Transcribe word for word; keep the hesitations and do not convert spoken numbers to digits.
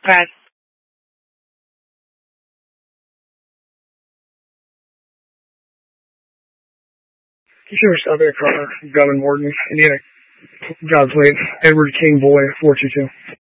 Pass. Consumer stop air car, Gunman Morton, Indiana, job plate, Edward King Boy, four two two.